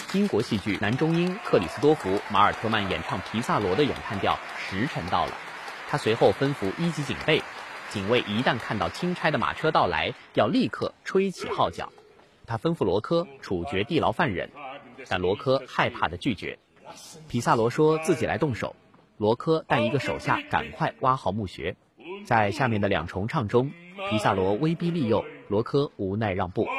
英国戏剧男中音克里斯多弗·马尔特曼演唱《皮萨罗》的咏叹调时辰到了。他随后吩咐一级警备，警卫一旦看到钦差的马车到来，要立刻吹起号角。他吩咐罗科处决地牢犯人，但罗科害怕地拒绝。皮萨罗说自己来动手，罗科带一个手下赶快挖好墓穴。在下面的两重唱中，皮萨罗威逼利诱，罗科无奈让步。